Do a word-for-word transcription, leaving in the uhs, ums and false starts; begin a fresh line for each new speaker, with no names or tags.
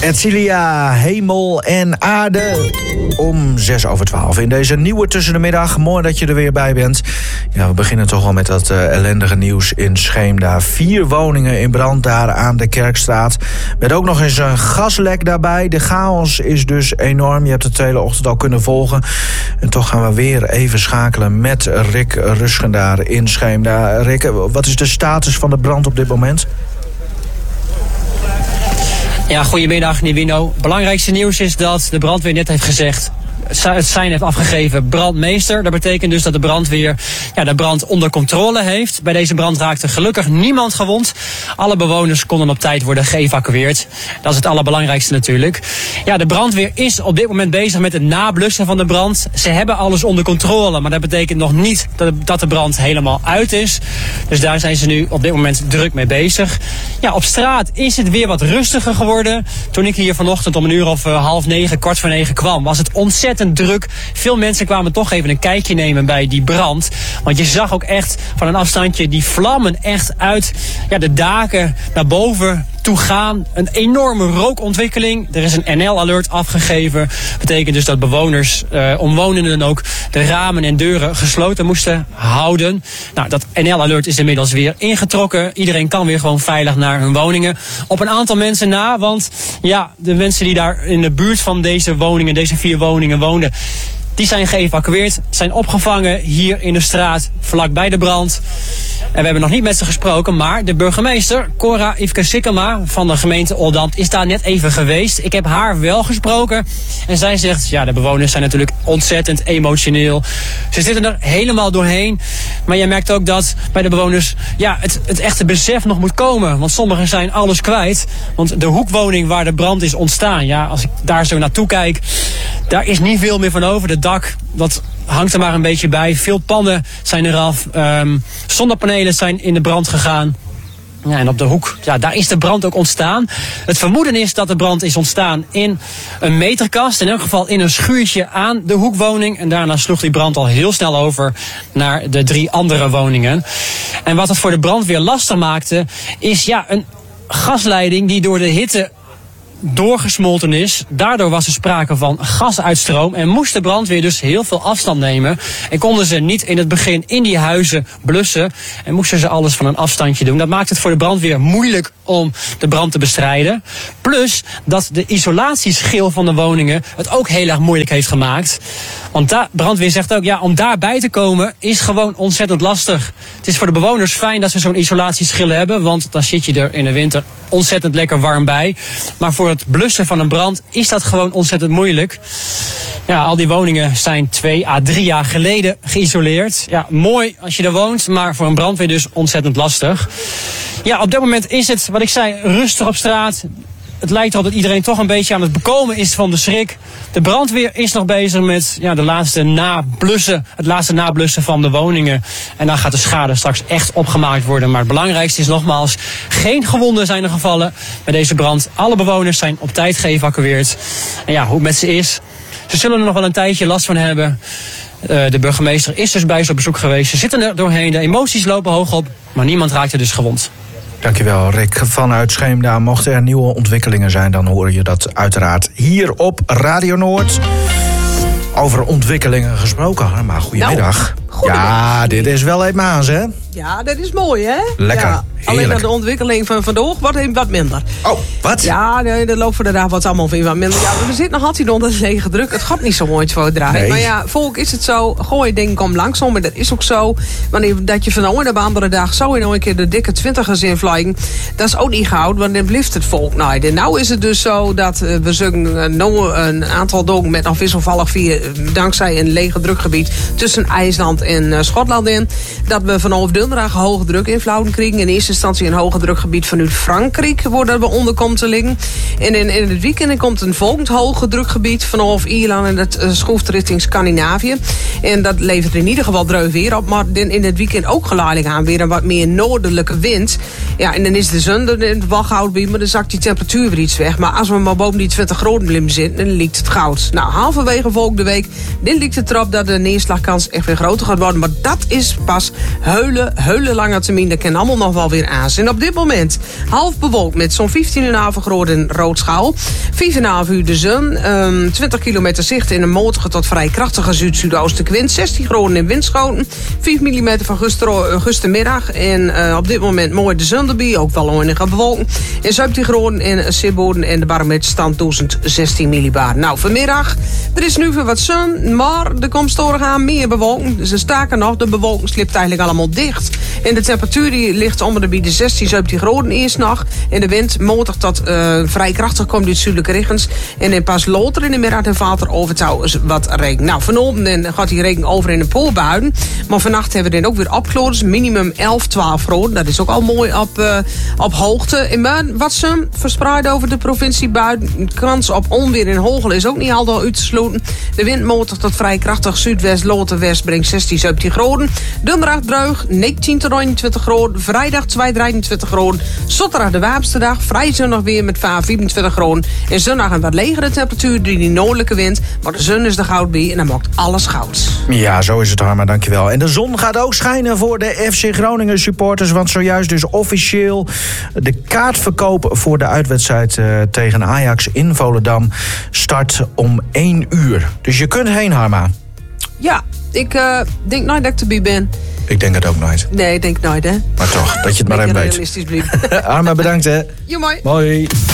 Etcilia, hemel en aarde. Om zes over twaalf in deze nieuwe tussen de middag. Mooi dat je er weer bij bent. Ja, we beginnen toch wel met dat uh, ellendige nieuws in Scheemda. Vier woningen in brand daar aan de Kerkstraat. Met ook nog eens een gaslek daarbij. De chaos is dus enorm. Je hebt het de hele ochtend al kunnen volgen. En toch gaan we weer even schakelen met Rick Ruschendaar in Scheemda. Rick, wat is de status van de brand op dit moment?
Ja, goedemiddag Nivino. Belangrijkste nieuws is dat de brandweer net heeft gezegd, het sein heeft afgegeven brandmeester. Dat betekent dus dat de brandweer ja, de brand onder controle heeft. Bij deze brand raakte gelukkig niemand gewond. Alle bewoners konden op tijd worden geëvacueerd. Dat is het allerbelangrijkste natuurlijk. Ja, de brandweer is op dit moment bezig met het nablussen van de brand. Ze hebben alles onder controle, maar dat betekent nog niet dat de brand helemaal uit is. Dus daar zijn ze nu op dit moment druk mee bezig. Ja, op straat is het weer wat rustiger geworden. Toen ik hier vanochtend om een uur of uh, half negen, kwart voor negen kwam, was het ontzettend druk. Veel mensen kwamen toch even een kijkje nemen bij die brand. Want je zag ook echt van een afstandje die vlammen echt uit ja, de daken naar boven toe gaan. Een enorme rookontwikkeling. Er is een N L-alert afgegeven. Betekent dus dat bewoners, uh, omwonenden ook, de ramen en deuren gesloten moesten houden. Nou, dat N L-alert is inmiddels weer ingetrokken. Iedereen kan weer gewoon veilig naar hun woningen. Op een aantal mensen na, want ja, de mensen die daar in de buurt van deze woningen, deze vier woningen woonden, die zijn geëvacueerd, zijn opgevangen hier in de straat vlakbij de brand. En we hebben nog niet met ze gesproken, maar de burgemeester, Cora Yveske Sikkema van de gemeente Oldambt, is daar net even geweest. Ik heb haar wel gesproken en zij zegt, ja, de bewoners zijn natuurlijk ontzettend emotioneel. Ze zitten er helemaal doorheen, maar je merkt ook dat bij de bewoners ja, het, het echte besef nog moet komen. Want sommigen zijn alles kwijt, want de hoekwoning waar de brand is ontstaan, ja, als ik daar zo naartoe kijk, daar is niet veel meer van over. De dak, dat hangt er maar een beetje bij. Veel pannen zijn eraf. Um, zonnepanelen zijn in de brand gegaan. Ja, en op de hoek, ja, daar is de brand ook ontstaan. Het vermoeden is dat de brand is ontstaan in een meterkast. In elk geval in een schuurtje aan de hoekwoning. En daarna sloeg die brand al heel snel over naar de drie andere woningen. En wat het voor de brandweer lastig maakte, is ja, een gasleiding die door de hitte doorgesmolten is. Daardoor was er sprake van gasuitstroom en moest de brandweer dus heel veel afstand nemen. En konden ze niet in het begin in die huizen blussen en moesten ze alles van een afstandje doen. Dat maakt het voor de brandweer moeilijk om de brand te bestrijden. Plus dat de isolatieschil van de woningen het ook heel erg moeilijk heeft gemaakt. Want de brandweer zegt ook, ja, om daarbij te komen is gewoon ontzettend lastig. Het is voor de bewoners fijn dat ze zo'n isolatieschil hebben, want dan zit je er in de winter ontzettend lekker warm bij. Maar voor het blussen van een brand is dat gewoon ontzettend moeilijk. Ja, al die woningen zijn twee à drie jaar geleden geïsoleerd. Ja, mooi als je er woont, maar voor een brandweer dus ontzettend lastig. Ja, op dit moment is het, wat ik zei, rustig op straat. Het lijkt erop dat iedereen toch een beetje aan het bekomen is van de schrik. De brandweer is nog bezig met ja, de laatste nablussen, het laatste nablussen van de woningen. En dan gaat de schade straks echt opgemaakt worden. Maar het belangrijkste is nogmaals, geen gewonden zijn er gevallen bij deze brand. Alle bewoners zijn op tijd geëvacueerd. En ja, hoe het met ze is, ze zullen er nog wel een tijdje last van hebben. Uh, de burgemeester is dus bij ze op bezoek geweest. Ze zitten er doorheen, de emoties lopen hoog op, maar niemand raakte dus gewond.
Dankjewel, Rick vanuit Scheemda. Mochten er nieuwe ontwikkelingen zijn, dan hoor je dat uiteraard hier op Radio Noord. Over ontwikkelingen gesproken, maar goedemiddag.
Nou,
ja, dit is wel even aan, hè?
Ja, dat is mooi, hè?
Lekker,
ja, alleen dat de ontwikkeling van vandaag wordt even wat minder.
Oh, wat?
Ja, de, de loop van de dag wordt allemaal weer wat minder. Ja, we zitten nog altijd onder de lege druk. Het gaat niet zo mooi voor het draaien.
Nee.
Maar ja, volk is het zo. Gooi je ding komt langzaam, maar dat is ook zo. Wanneer dat je van de ene op de andere dag zo in een keer de dikke twintigers invliegen, dat is ook niet goud, want dan blijft het volk. Nou, en nou is het dus zo dat uh, we zoeken uh, nou een aantal dagen met nog wisselvallig via, dankzij een lege drukgebied tussen IJsland en uh, Schotland in, dat we vanaf donderdag hoge druk invloeden krijgen. In eerste instantie een hoge drukgebied vanuit Frankrijk, waar dat we onder komt te liggen. En in, in het weekend komt een volgend hoge drukgebied vanaf Ierland en dat uh, schoeft richting Scandinavië. En dat levert in ieder geval dreug weer op, maar in het weekend ook geleidelijk aan weer een wat meer noordelijke wind. Ja, en dan is de zon er in het wachthoud bij, maar dan zakt die temperatuur weer iets weg. Maar als we maar boven die twintig graden blijven zitten, dan lijkt het goud. Nou, halverwege volgende week, dan lijkt het erop dat de neerslagkans echt weer groter gaat worden. Maar dat is pas heulen hele lange termijn, dat kan allemaal nog wel weer aan zijn. Op dit moment half bewolkt met zo'n vijftien komma vijf graden in Roodschaal. vijf komma vijf uur de zon, um, twintig kilometer zicht in een matige tot vrij krachtige zuid-zuidoostenwind. zestien graden in windschoten, vijf millimeter van gistermiddag. En uh, op dit moment mooi de zon erbij, ook wel enige bewolking. En zeventien graden in Zeeboden en de barometer stand duizend zestien millibar. Nou, vanmiddag, er is nu weer wat zon, maar er komt storig aan meer bewolking. Dus sterker nog, de bewolking slipt eigenlijk allemaal dicht. En de temperatuur die ligt onder de zestien, zeventien graden eerst nog. En de wind motor tot uh, vrij krachtig komt uit zuidelijke richtings. En dan pas later in de middag en vater overtouw wat regen. Nou, vanochtend gaat die regen over in de poolbuien. Maar vannacht hebben we dan ook weer opgelopen. Dus minimum elf, twaalf graden. Dat is ook al mooi op, uh, op hoogte. En wat ze verspreid over de provincie buiten. Kans op onweer in Hogel is ook niet al uit te sluiten. De wind motor tot vrij krachtig zuidwest, loten west brengt zestien, zeventien graden. Donderdag dreug negentien tot eenentwintig graden. Vrijdag twee, drieëntwintig graden. Zaterdag de warmste dag. Vrij zonnig weer met vierentwintig graden. En zondag een wat legere temperatuur door die noordelijke wind. Maar de zon is de goud bij en dan maakt alles goud.
Ja, zo is het, Harma, dankjewel. En de zon gaat ook schijnen voor de F C Groningen supporters. Want zojuist dus officieel de kaartverkoop voor de uitwedstrijd uh, tegen Ajax in Volendam start om één uur. Dus je kunt heen, Harma.
Ja, ik uh, denk nooit dat ik erbij ben.
Ik denk het ook nooit.
Nee, ik denk nooit, hè.
Maar toch, dat je het maar even weet.
Realistisch blijven.
Harma, bedankt, hè.
Jo, mooi.
Mooi.